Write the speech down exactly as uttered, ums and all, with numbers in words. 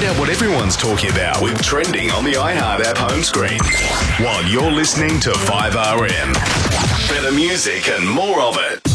out what everyone's talking about with Trending on the iHeart app home screen. While you're listening to five R M. Better music and more of it.